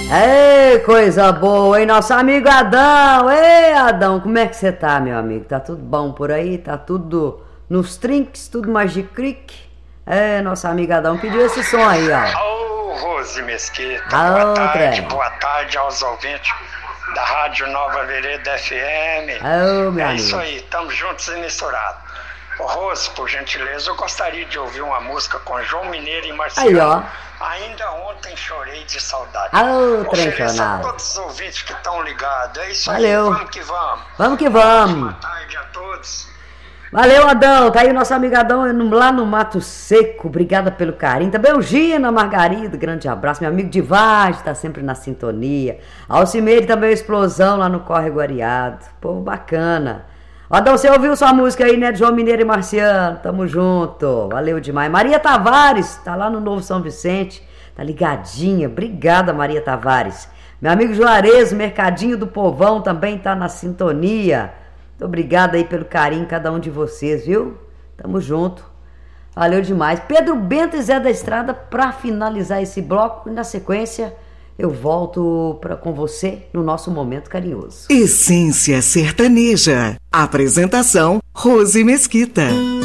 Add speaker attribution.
Speaker 1: Ei, coisa boa, hein? Nosso amigo Adão. Ei, Adão, como é que você tá, meu amigo? Tá tudo bom por aí? Tá tudo nos trinques, tudo mais de cric? É, nosso amigo Adão pediu esse som aí, ó.
Speaker 2: Ô, Rose Mesquita, boa tarde aos ouvintes da Rádio Nova Vereda FM.
Speaker 1: Ô, meu amigo.
Speaker 2: Isso aí, estamos juntos e misturados. Ô, Rose, por gentileza, eu gostaria de ouvir uma música com João Mineiro e Marciano.
Speaker 1: Aí, ó.
Speaker 2: Ainda ontem chorei de saudade.
Speaker 1: Ofereço
Speaker 2: a todos os ouvintes que estão ligados. É isso
Speaker 1: Valeu.
Speaker 2: aí, vamos que vamos.
Speaker 1: Vamos que vamos.
Speaker 2: Boa tarde a todos.
Speaker 1: Valeu, Adão. Tá aí o nosso amigo Adão lá no Mato Seco. Obrigada pelo carinho. Também o Gina, Margarida, grande abraço. Meu amigo Divage, tá sempre na sintonia. Alcimeire também, Explosão lá no Córrego Areado. Povo bacana. Adão, você ouviu sua música aí, né? De João Mineiro e Marciano. Tamo junto. Valeu demais. Maria Tavares, tá lá no Novo São Vicente. Tá ligadinha. Obrigada, Maria Tavares. Meu amigo Juarez, Mercadinho do Povão, também tá na sintonia. Muito obrigada aí pelo carinho, cada um de vocês, viu? Tamo junto. Valeu demais. Pedro Bento e Zé da Estrada, pra finalizar esse bloco. E na sequência, eu volto com você no nosso Momento Carinhoso.
Speaker 3: Essência Sertaneja. Apresentação, Rose Mesquita.